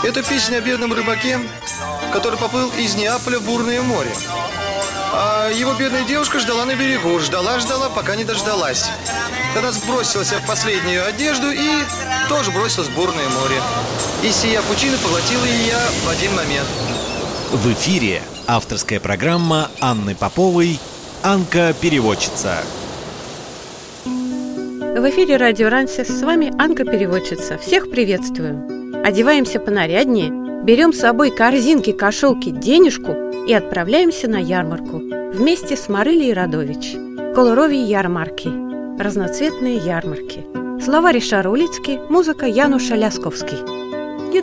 Это песня о бедном рыбаке, который поплыл из Неаполя в бурное море. А его бедная девушка ждала на берегу. Ждала, пока не дождалась. Тогда сбросилась в последнюю одежду и тоже бросилась в бурное море. И сия пучина поглотила ее в один момент. В эфире авторская программа Анны Поповой «Анка-переводчица». В эфире радио Рансис, с вами Анка-переводчица. Всех приветствую. Одеваемся понаряднее, берем с собой корзинки, кошелки, денежку и отправляемся на ярмарку вместе с Марилией Радович. Колорові ярмарки. Разноцветные ярмарки. Слова Ришар Улицкий, музыка Януша Лясковский.